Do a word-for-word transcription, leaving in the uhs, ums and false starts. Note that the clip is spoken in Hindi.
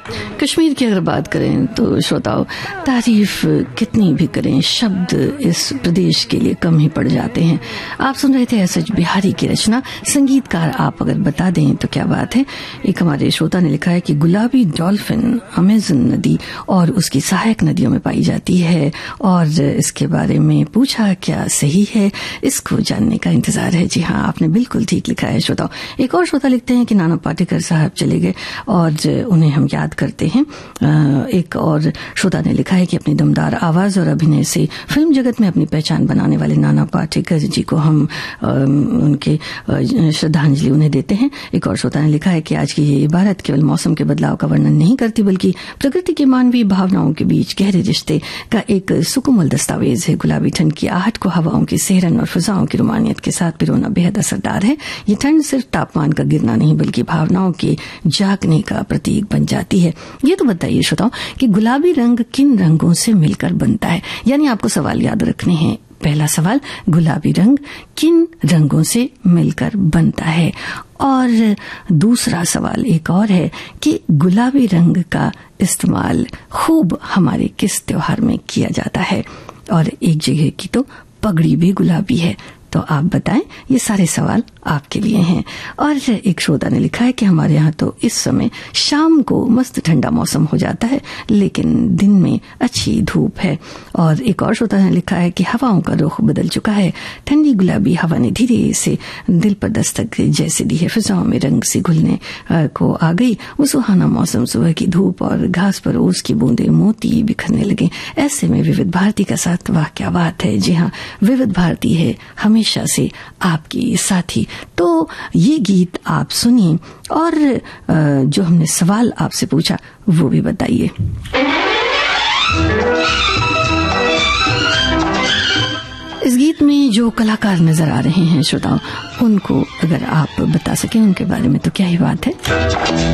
कश्मीर की अगर बात करें तो श्रोताओं, तारीफ कितनी भी करें, शब्द इस प्रदेश के लिए कम ही पड़ जाते हैं। आप सुन रहे थे एस एच बिहारी की रचना, संगीतकार आप अगर बता दें तो क्या बात है। एक हमारे श्रोता ने लिखा है कि गुलाबी डॉल्फिन अमेज़न नदी और उसकी सहायक नदियों में पाई जाती है और इसके बारे में पूछा क्या सही है, इसको जानने का इंतजार है। जी हाँ, आपने बिल्कुल ठीक लिखा है श्रोताओं। एक और श्रोता लिखते हैं कि नाना पाटेकर साहब चले गए और उन्हें हम याद करते हैं। एक और श्रोता ने लिखा है कि अपनी दमदार आवाज और अभिनय से फिल्म जगत में अपनी पहचान बनाने वाले नाना पाटेकर जी को हम उनके श्रद्धांजलि उन्हें देते हैं। एक और श्रोता ने लिखा है कि आज की ये इबारत केवल मौसम के बदलाव का वर्णन नहीं करती, बल्कि प्रकृति के मानवीय भावनाओं के बीच गहरे रिश्ते का एक सुकोमल दस्तावेज है। गुलाबी ठंड की आहट को हवाओं की सेहरन और फिजाओं की रोमानियत के साथ पिरोना बेहद असरदार है। ये ठंड सिर्फ तापमान का गिरना नहीं, बल्कि भावनाओं के जागने का प्रतीक बन जाती है। ये तो बताइए श्रोताओं कि गुलाबी रंग किन रंगों से मिलकर बनता है। यानी आपको सवाल याद रखने हैं। पहला सवाल, गुलाबी रंग किन रंगों से मिलकर बनता है। और दूसरा सवाल एक और है कि गुलाबी रंग का इस्तेमाल खूब हमारे किस त्योहार में किया जाता है। और एक जगह की तो पगड़ी भी गुलाबी है। तो आप बताएं, ये सारे सवाल आपके लिए हैं। और एक श्रोता ने लिखा है कि हमारे यहाँ तो इस समय शाम को मस्त ठंडा मौसम हो जाता है, लेकिन दिन में अच्छी धूप है। और एक और श्रोता ने लिखा है कि हवाओं का रुख बदल चुका है। ठंडी गुलाबी हवा ने धीरे से दिल पर दस्तक जैसे दी है। फिजाओं में रंग से घुलने को आ गई वो सुहाना मौसम। सुबह की धूप और घास पर ओस की बूंदे मोती बिखरने लगे। ऐसे में विविध भारती का साथ, वाह क्या बात है। जी हाँ, विविध भारती है हमेशा से आपकी साथी। तो ये गीत आप सुनिए और जो हमने सवाल आपसे पूछा वो भी बताइए। इस गीत में जो कलाकार नजर आ रहे हैं श्रोताओं, उनको अगर आप बता सकें उनके बारे में तो क्या ही बात है।